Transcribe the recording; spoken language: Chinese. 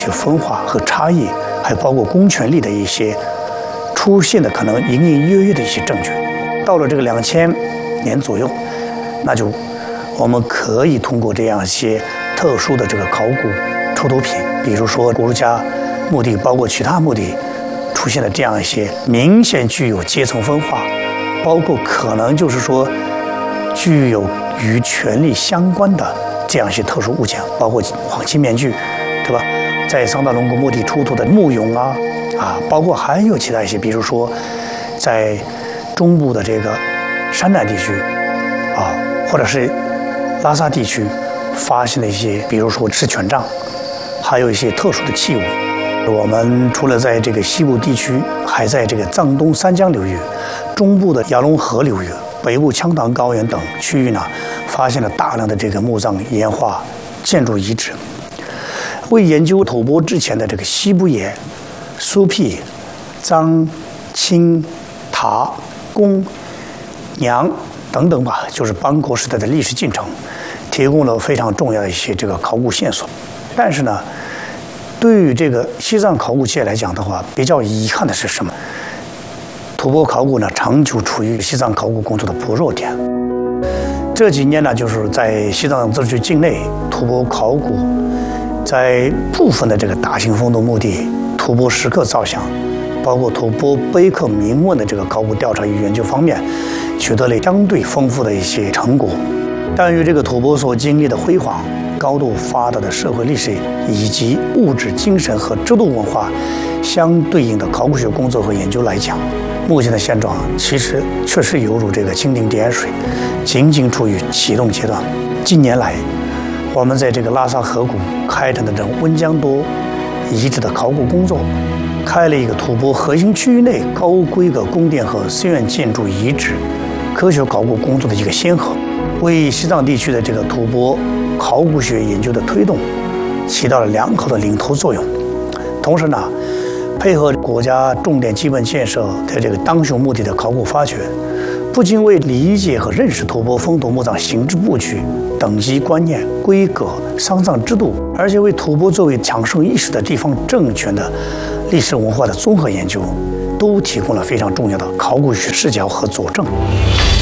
分化和差异，还包括公权力的一些出现的可能隐隐约约的一些证据。到了这个2000年左右，那就我们可以通过这样一些特殊的这个考古出土品，比如说国家墓地，包括其他墓地出现了这样一些明显具有阶层分化，包括可能就是说具有与权力相关的这样一些特殊物件，包括黄金面具，对吧？在桑达龙宫墓地出土的木俑包括还有其他一些，比如说在中部的这个山南地区或者是拉萨地区发现的一些，比如说是权杖，还有一些特殊的器物。我们除了在这个西部地区，还在这个藏东三江流域、中部的雅砻河流域、北部羌塘高原等区域呢，发现了大量的这个墓葬岩画建筑遗址。为研究吐蕃之前的这个西部野、苏毗、藏、清、塔、公、娘等等吧，就是邦国时代的历史进程，提供了非常重要的一些这个考古线索。但是呢，对于这个西藏考古界来讲的话，比较遗憾的是什么？吐蕃考古呢，长久处于西藏考古工作的薄弱点。这几年呢，就是在西藏自治区境内，吐蕃考古在部分的这个大型风土墓地、吐蕃石刻造像，包括吐蕃碑刻铭文的这个考古调查与研究方面，取得了相对丰富的一些成果。但与这个吐蕃所经历的辉煌、高度发达的社会历史以及物质、精神和制度文化相对应的考古学工作和研究来讲，目前的现状其实确实犹如这个蜻蜓点水，仅仅处于启动阶段。近年来，我们在这个拉萨河谷开展的这温江多遗址的考古工作，开了一个吐蕃核心区域内高规格宫殿和寺院建筑遗址科学考古工作的一个先河，为西藏地区的这个吐蕃考古学研究的推动起到了良好的领头作用。同时呢，配合国家重点基本建设的这个当雄墓地的考古发掘，不仅为理解和认识吐蕃风土墓葬形制布局、等级观念、规格、丧葬制度，而且为吐蕃作为强盛一时的地方政权的历史文化的综合研究，都提供了非常重要的考古学视角和佐证。